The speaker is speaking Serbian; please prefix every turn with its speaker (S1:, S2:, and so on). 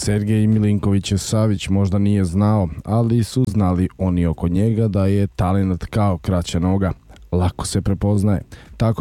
S1: Sergej Milinković-Savić možda nije znao, ali su znali oni oko njega da je talent kao kraća noga. Lako se prepoznaje. Tako